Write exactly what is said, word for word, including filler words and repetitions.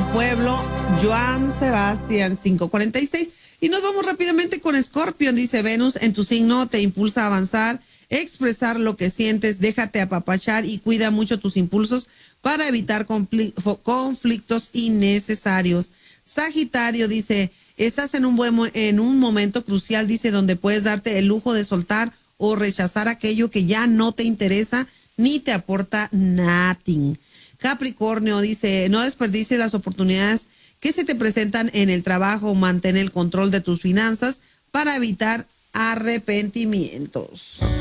pueblo, Joan Sebastián cinco cuarenta y seis. Y nos vamos rápidamente con Escorpión. Dice: Venus en tu signo te impulsa a avanzar, expresar lo que sientes, déjate apapachar y cuida mucho tus impulsos para evitar conflictos innecesarios. Sagitario dice: estás en un buen en un momento crucial, dice, donde puedes darte el lujo de soltar o rechazar aquello que ya no te interesa ni te aporta nothing. Capricornio dice: no desperdicies las oportunidades que se te presentan en el trabajo, mantén el control de tus finanzas para evitar arrepentimientos.